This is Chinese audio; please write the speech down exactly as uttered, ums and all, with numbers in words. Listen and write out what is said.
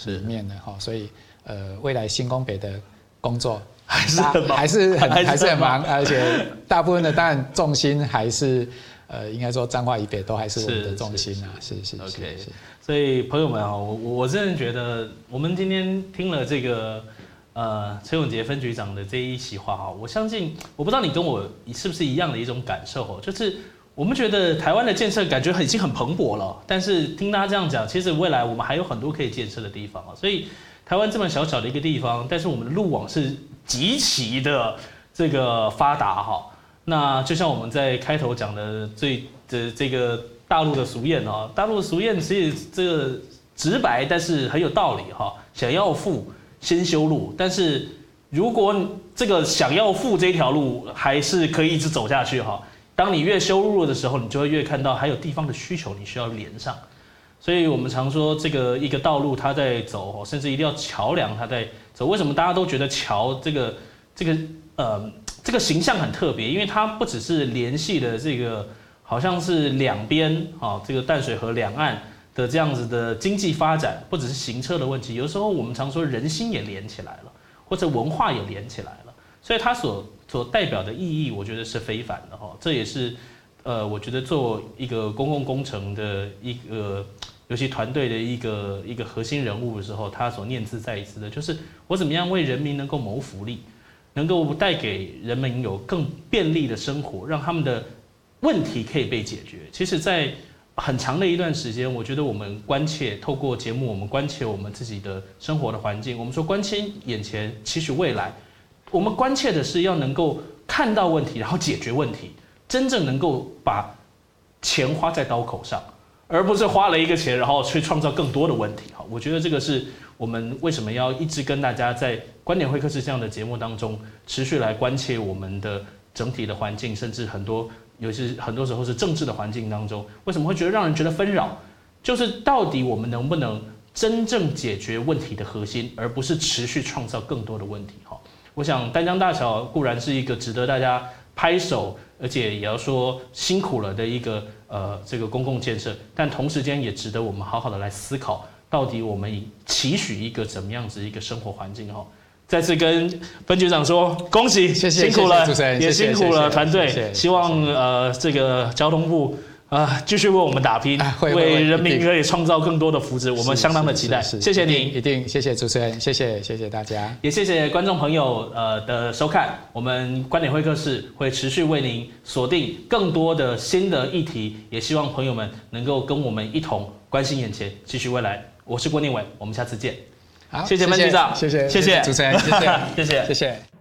里面的哈，所以呃，未来新工北的工作还是很忙， 还是很还是很忙， 忙而且大部分的当然重心还是呃，应该说彰化以北都还是我们的重心啊，是是是 OK。 是。 所以朋友们啊，我我真的觉得我们今天听了这个呃陈永杰分局长的这一席话哈，我相信我不知道你跟我是不是一样的一种感受哦，就是我们觉得台湾的建设感觉已经很蓬勃了，但是听他这样讲，其实未来我们还有很多可以建设的地方啊，所以台湾这么小小的一个地方，但是我们的路网是极其的这个发达哈。那就像我们在开头讲的最的这个大陆的俗谚哦，大陆的俗谚其实这个直白，但是很有道理哈。想要富，先修路，但是如果这个想要富这条路还是可以一直走下去哈。当你越修路的时候，你就会越看到还有地方的需求，你需要连上。所以我们常说，这个一个道路它在走，甚至一定要桥梁它在走。为什么大家都觉得桥这个这个呃这个形象很特别？因为它不只是联系的这个，好像是两边啊，这个淡水河两岸的这样子的经济发展，不只是行车的问题，有时候我们常说人心也连起来了，或者文化也连起来了。所以它所所代表的意义，我觉得是非凡的哈。这也是呃，我觉得做一个公共工程的一个。尤其团队的一个一个核心人物的时候，他所念兹在兹的，就是我怎么样为人民能够谋福利，能够带给人民有更便利的生活，让他们的问题可以被解决。其实，在很长的一段时间，我觉得我们关切，透过节目，我们关切我们自己的生活的环境。我们说关切眼前，期许未来。我们关切的是要能够看到问题，然后解决问题，真正能够把钱花在刀口上。而不是花了一个钱，然后去创造更多的问题。我觉得这个是我们为什么要一直跟大家在观点会客室这样的节目当中持续来关切我们的整体的环境，甚至很多，尤其是很多时候是政治的环境当中，为什么会觉得让人觉得纷扰？就是到底我们能不能真正解决问题的核心，而不是持续创造更多的问题？我想丹江大桥固然是一个值得大家拍手，而且也要说辛苦了的一个。呃，这个公共建设，但同时间也值得我们好好的来思考，到底我们期许一个怎么样子一个生活环境哈。再次跟分局长说，恭喜， 谢谢， 辛苦了， 谢谢主持人， 也辛苦了团队， 谢谢希望呃这个交通部。啊，继续为我们打拼， 啊、会为人民可以创造更多的福祉，我们相当的期待。谢谢您， 一定谢谢主持人，谢谢谢谢大家， 也谢谢观众朋友呃的收看。我们观点会客室会持续为您锁定更多的新的议题，也希望朋友们能够跟我们一同关心眼前，继续未来。我是郭念伟，我们下次见。 好， 谢谢分局长， 谢谢谢谢主持人，谢谢谢谢谢谢。